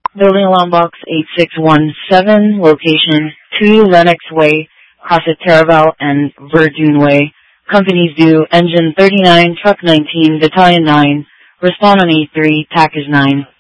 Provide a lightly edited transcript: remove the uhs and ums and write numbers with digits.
Building Alarm Box 8617, location 2 Lenox Way, Crossett Taraval and Verdun Way. Companies due, Engine 39, Truck 19, Battalion 9. Respond on 83, Package 9.